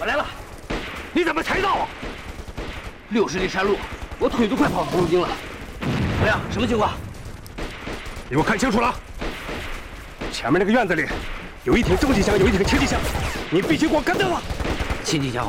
我来了，你怎么才到啊？60里山路，我腿都快跑红筋了。怎么样？什么情况？ 你给我看清楚了，前面那个院子里有一挺重机枪，有一挺轻机枪，你必须给我跟到了。 轻机枪